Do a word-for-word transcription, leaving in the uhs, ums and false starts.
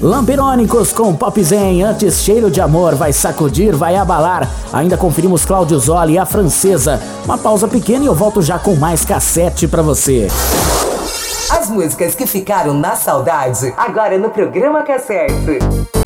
Lampirônicos com Pop Zen, antes Cheiro de Amor, vai sacudir, vai abalar. Ainda conferimos Cláudio Zoli e A Francesa. Uma pausa pequena e eu volto já com mais cassete pra você. As músicas que ficaram na saudade, agora no programa Cassete.